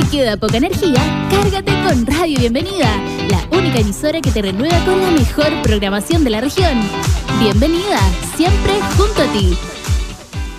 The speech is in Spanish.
queda poca energía, cárgate con Radio Bienvenida, la única emisora que te renueva con la mejor programación de la región. Bienvenida, siempre junto a ti.